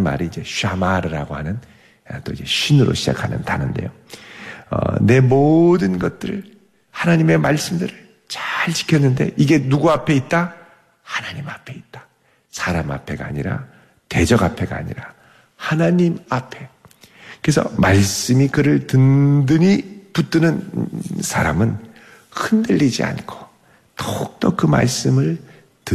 말이 이제 샤마르라고 하는 또 이제 신으로 시작하는 단어인데요. 내 모든 것들을, 하나님의 말씀들을 잘 지켰는데 이게 누구 앞에 있다? 하나님 앞에 있다. 사람 앞에가 아니라, 대적 앞에가 아니라 하나님 앞에. 그래서 말씀이 그를 든든히 붙드는 사람은 흔들리지 않고 더욱더 그 말씀을